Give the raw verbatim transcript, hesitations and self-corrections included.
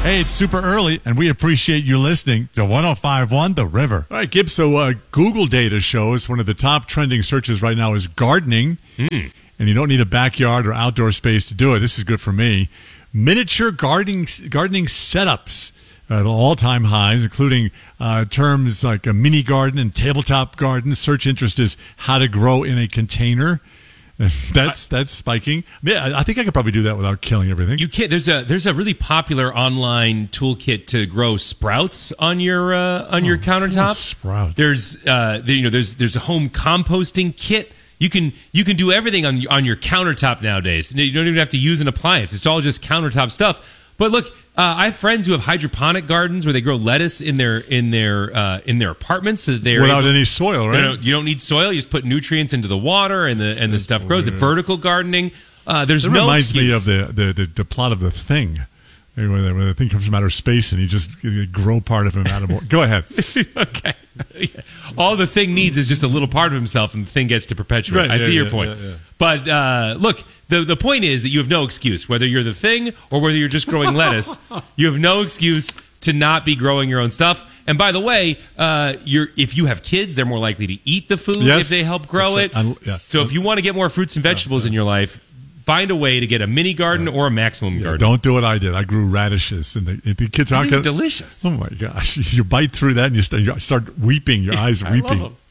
Hey, it's super early, and we appreciate you listening to one oh five point one The River. All right, Gibbs, so uh, Google data shows one of the top trending searches right now is gardening, mm. and you don't need a backyard or outdoor space to do it. This is good for me. Miniature gardening gardening setups at all-time highs, including uh, terms like a mini garden and tabletop garden. Search interest is how to grow in a container. That's that's spiking. Yeah, I think I could probably do that without killing everything. You can't. There's a there's a really popular online toolkit to grow sprouts on your uh, on oh, your countertop. Sprouts. There's uh, there, you know there's there's a home composting kit. You can you can do everything on on your countertop nowadays. You don't even have to use an appliance. It's all just countertop stuff. But look, uh, I have friends who have hydroponic gardens where they grow lettuce in their in their uh, in their apartments, so that they're without able, any soil, right? You, know, you don't need soil. You just put nutrients into the water, and the and the stuff grows. The vertical gardening. Uh, there's it no reminds excuse. me of the, the, the, the plot of The Thing, where the, where the thing comes from outer space, and you just you grow part of him out of. Go ahead. Okay. All the thing needs is just a little part of himself, and the thing gets to perpetuate. Right, I yeah, see your yeah, point. yeah, yeah. But uh, look, the the point is that you have no excuse, whether you're the thing or whether you're just growing lettuce. You have no excuse to not be growing your own stuff. And by the way, uh, you're if you have kids, they're more likely to eat the food yes, if they help grow right. it. I, yeah. So if you want to get more fruits and vegetables yeah, yeah. in your life, find a way to get a mini garden yeah. or a maximum yeah, garden. Don't do what I did. I grew radishes, and the, the kids aren't gonna, gonna, delicious. Oh my gosh! You bite through that, and you start, you start weeping. Your eyes I weeping. love them.